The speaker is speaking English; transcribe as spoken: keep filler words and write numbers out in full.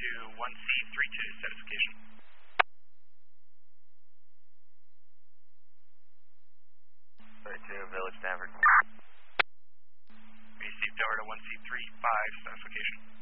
to one C three two satisfaction. thirty-two, Village Stanford. Received over to one C three five satisfaction.